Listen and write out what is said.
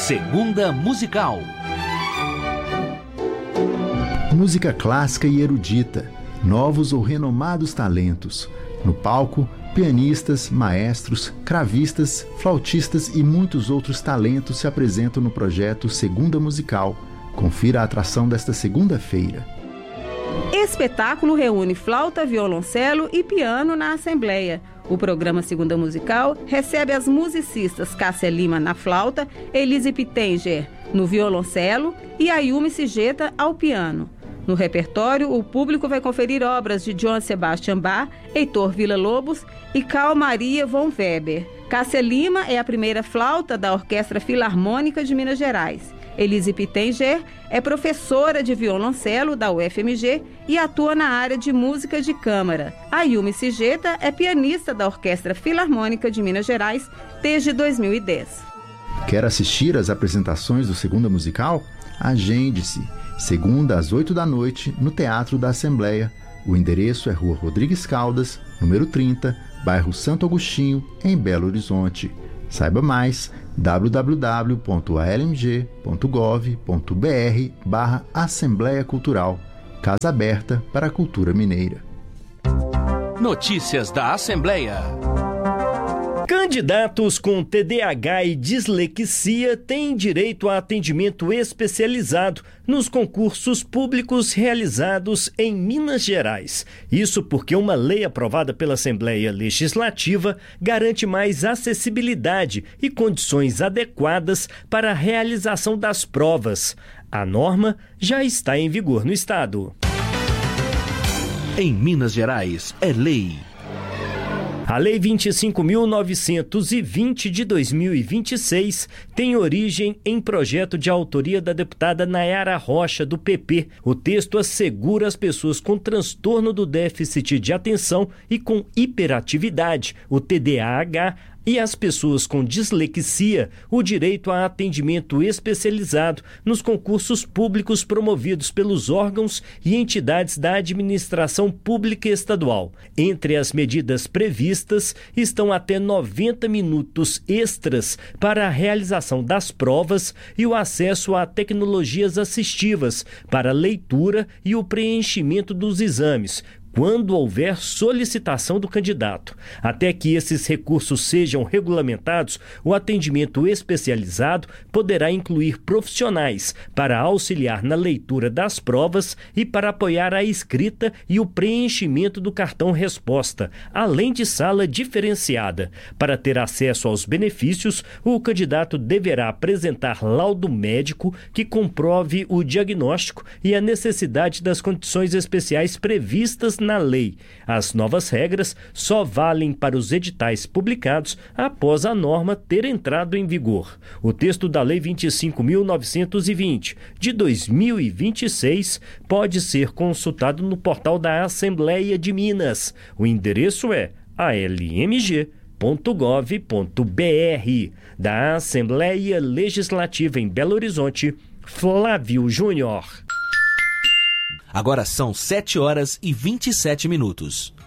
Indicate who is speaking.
Speaker 1: Segunda Musical.
Speaker 2: Música clássica e erudita, novos ou renomados talentos. No palco, pianistas, maestros, cravistas, flautistas e muitos outros talentos se apresentam no projeto Segunda Musical. Confira a atração desta segunda-feira.
Speaker 3: Espetáculo reúne flauta, violoncelo e piano na Assembleia. O programa Segunda Musical recebe as musicistas Cássia Lima na flauta, Elise Pittenger no violoncelo e Ayumi Sigeta ao piano. No repertório, o público vai conferir obras de Johann Sebastian Bach, Heitor Villa-Lobos e Carl Maria von Weber. Cássia Lima é a primeira flauta da Orquestra Filarmônica de Minas Gerais. Elise Pittenger é professora de violoncelo da UFMG e atua na área de música de câmara. Ayumi Sigeta é pianista da Orquestra Filarmônica de Minas Gerais desde 2010.
Speaker 2: Quer assistir às apresentações do Segunda Musical? Agende-se! Segunda às 8 da noite, no Teatro da Assembleia. O endereço é Rua Rodrigues Caldas, número 30, bairro Santo Agostinho, em Belo Horizonte. Saiba mais, www.almg.gov.br/Assembleia Cultural. Casa aberta para a cultura mineira.
Speaker 1: Notícias da Assembleia.
Speaker 4: Candidatos com TDAH e dislexia têm direito a atendimento especializado nos concursos públicos realizados em Minas Gerais. Isso porque uma lei aprovada pela Assembleia Legislativa garante mais acessibilidade e condições adequadas para a realização das provas. A norma já está em vigor no estado.
Speaker 1: Em Minas Gerais, é lei.
Speaker 4: A Lei 25.920 de 2026 tem origem em projeto de autoria da deputada Nayara Rocha, do PP. O texto assegura às pessoas com transtorno do déficit de atenção e com hiperatividade, o TDAH, e às pessoas com dislexia o direito a atendimento especializado nos concursos públicos promovidos pelos órgãos e entidades da administração pública estadual. Entre as medidas previstas estão até 90 minutos extras para a realização das provas e o acesso a tecnologias assistivas para a leitura e o preenchimento dos exames, quando houver solicitação do candidato. Até que esses recursos sejam regulamentados, o atendimento especializado poderá incluir profissionais para auxiliar na leitura das provas e para apoiar a escrita e o preenchimento do cartão resposta, além de sala diferenciada. Para ter acesso aos benefícios, o candidato deverá apresentar laudo médico que comprove o diagnóstico e a necessidade das condições especiais previstas na lei. As novas regras só valem para os editais publicados após a norma ter entrado em vigor. O texto da Lei 25.920 de 2026 pode ser consultado no portal da Assembleia de Minas. O endereço é almg.gov.br. Da Assembleia Legislativa em Belo Horizonte, Flávio Júnior.
Speaker 1: Agora são 7 horas e 27 minutos.